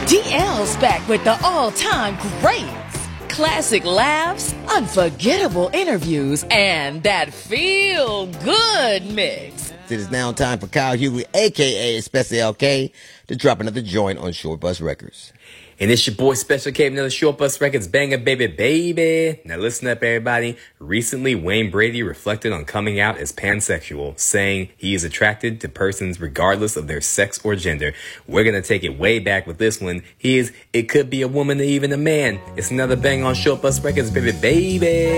DL's back with the all-time greats. Classic laughs, unforgettable interviews, and that feel-good mix. It is now time for Kyle Hughley, a.k.a. Special LK, to drop another joint on Short Bus Records. And it's your boy Special K, another Short Bus Records banger, baby. Now listen up, everybody. Recently, Wayne Brady reflected on coming out as pansexual, saying he is attracted to persons regardless of their sex or gender. We're going to take it way back with this one. It could be a woman or even a man. It's another bang on Short Bus Records, baby.